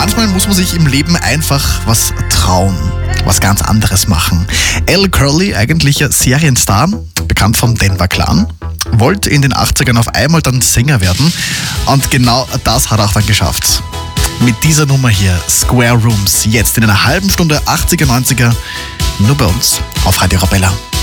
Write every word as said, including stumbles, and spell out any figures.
manchmal muss man sich im Leben einfach was trauen, was ganz anderes machen. Al Curley, eigentlicher Serienstar, bekannt vom Denver Clan, wollte in den achtzigern auf einmal dann Sänger werden und genau das hat er auch dann geschafft. Mit dieser Nummer hier, Square Rooms, jetzt in einer halben Stunde achtziger, neunziger, nur bei uns auf Radio Arabella.